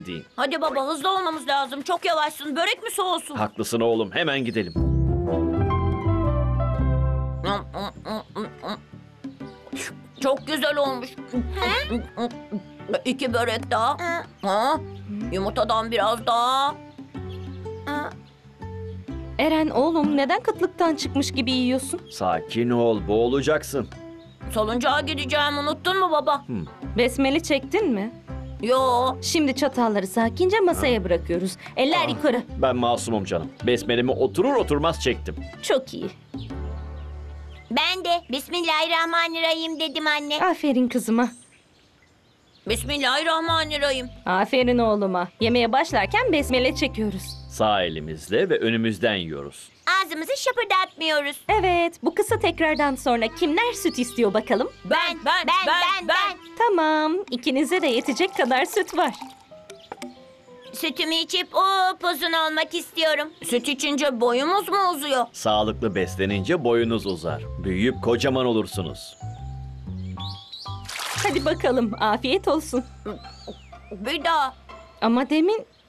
Deyin. Hadi baba, hızlı olmamız lazım. Çok yavaşsın. Börek mi soğusun? Haklısın oğlum, hemen gidelim. Çok güzel olmuş. 2 börek daha. Ha? Yumurtadan biraz daha. Eren oğlum neden kıtlıktan çıkmış gibi yiyorsun? Sakin ol, boğulacaksın. Salıncağa gideceğim. Unuttun mu baba? Besmele çektin mi? Yo. Şimdi çatalları sakince masaya bırakıyoruz. Eller yukarı. Ben masumum canım. Besmelemi oturur oturmaz çektim. Çok iyi. Ben de Bismillahirrahmanirrahim dedim anne. Aferin kızıma. Bismillahirrahmanirrahim. Aferin oğluma. Yemeğe başlarken besmele çekiyoruz. Sağ elimizle ve önümüzden yiyoruz. Ağzımızı şapırdatmıyoruz. Evet, bu kısa tekrardan sonra kimler süt istiyor bakalım? Ben. Tamam, ikinize de yetecek kadar süt var. Sütümü içip upuzun olmak istiyorum. Süt içince boyumuz mu uzuyor? Sağlıklı beslenince boyunuz uzar. Büyüyüp kocaman olursunuz. Hadi bakalım, afiyet olsun. Bir daha. Ama demin